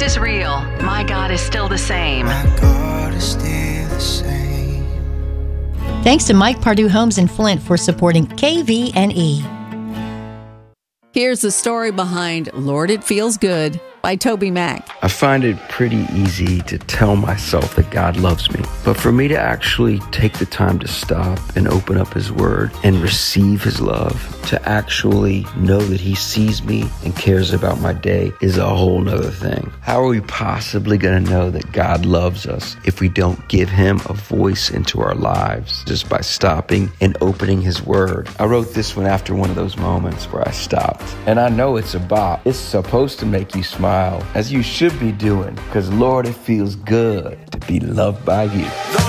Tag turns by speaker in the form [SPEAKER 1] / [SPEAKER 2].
[SPEAKER 1] is real. My God is still the same.
[SPEAKER 2] My God is still the same.
[SPEAKER 3] Thanks to Mike Pardue Homes in Flint for supporting KVNE.
[SPEAKER 4] Here's the story behind Lord, It Feels Good by Toby Mac.
[SPEAKER 5] I find it pretty easy to tell myself that God loves me. But for me to actually take the time to stop and open up His Word and receive His love, to actually know that He sees me and cares about my day is a whole nother thing. How are we possibly going to know that God loves us if we don't give Him a voice into our lives just by stopping and opening His Word? I wrote this one after one of those moments where I stopped. And I know it's a bop. It's supposed to make you smile, as you should be doing, because Lord, it feels good to be loved by you.